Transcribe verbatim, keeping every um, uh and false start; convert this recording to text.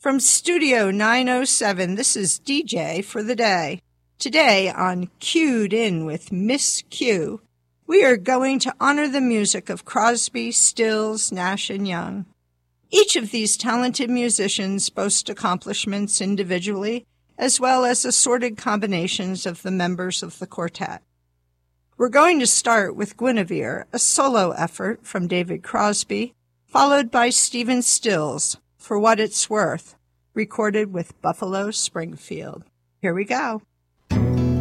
From Studio nine oh seven, this is D J for the day. Today on Cued In with Miss Q, we are going to honor the music of Crosby, Stills, Nash and Young. Each of these talented musicians boast accomplishments individually, as well as assorted combinations of the members of the quartet. We're going to start with Guinevere, a solo effort from David Crosby, followed by Stephen Stills, For What It's Worth, recorded with Buffalo Springfield. Here we go.